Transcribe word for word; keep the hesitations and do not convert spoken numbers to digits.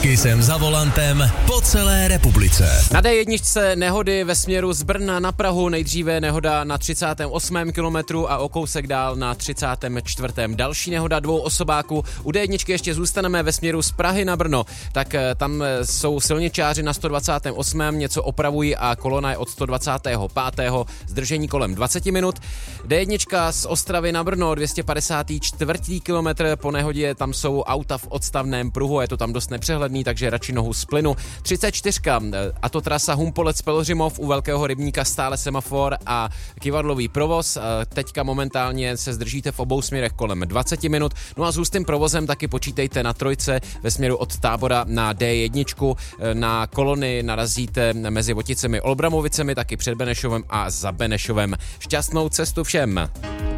Taky jsem za volantem po celé republice. Na dé jedna nehody ve směru z Brna na Prahu, nejdříve nehoda na třicátém osmém kilometru a o kousek dál na třicátém čtvrtém Další nehoda dvou osobáků. U dé jedna ještě zůstaneme ve směru z Prahy na Brno, tak tam jsou silničáři na sto dvacátém osmém něco opravují a kolona je od sto dvacátého pátého zdržení kolem dvacet minut. dé jedna z Ostravy na Brno, dvě stě padesátý čtvrtý kilometr, po nehodě tam jsou auta v odstavném pruhu, je to tam dost nepřehledný, takže radši nohu z plynu. třicet čtyři a to trasa Humpolec Pelhřimov, u Velkého rybníka stále semafor a kyvadlový provoz. Teďka momentálně se zdržíte v obou směrech kolem dvacet minut. No a s hustým provozem taky počítejte na trojce ve směru od Tábora na dé jedna. Na kolony narazíte mezi Voticemi Olbramovicemi, taky před Benešovem a za Benešovem. Šťastnou cestu všem!